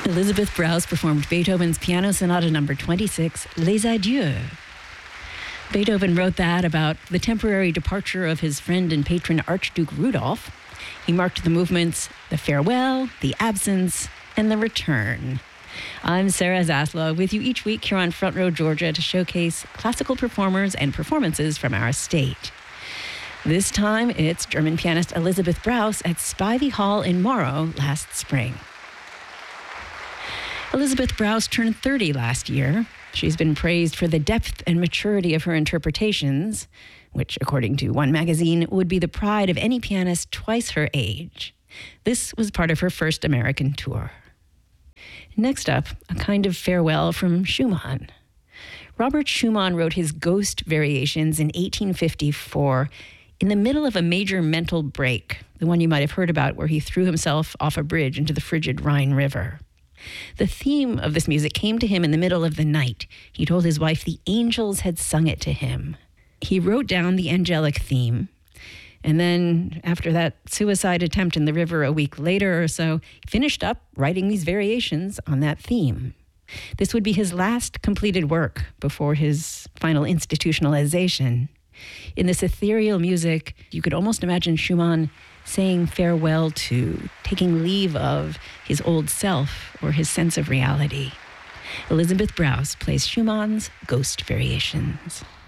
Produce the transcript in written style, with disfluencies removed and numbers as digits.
Elizabeth Brous performed Beethoven's Piano Sonata No. 26, Les Adieux. Beethoven wrote that about the temporary departure of his friend and patron Archduke Rudolph. He marked the movements the farewell, the absence, and the return. I'm Sarah Zaslow with you each week here on Front Row Georgia to showcase classical performers and performances from our state. This time, it's German pianist Elizabeth Brous at Spivey Hall in Morrow last spring. Elizabeth Brous turned 30 last year. She's been praised for the depth and maturity of her interpretations, which, according to One Magazine, would be the pride of any pianist twice her age. This was part of her first American tour. Next up, a kind of farewell from Schumann. Robert Schumann wrote his Ghost Variations in 1854 in the middle of a major mental break, the one you might have heard about where he threw himself off a bridge into the frigid Rhine River. The theme of this music came to him in the middle of the night. He told his wife the angels had sung it to him. He wrote down the angelic theme, and then after that suicide attempt in the river a week later or so, he finished up writing these variations on that theme. This would be his last completed work before his final institutionalization. In this ethereal music, you could almost imagine Schumann saying farewell to, taking leave of his old self or his sense of reality. Elizabeth Brous plays Schumann's Ghost Variations.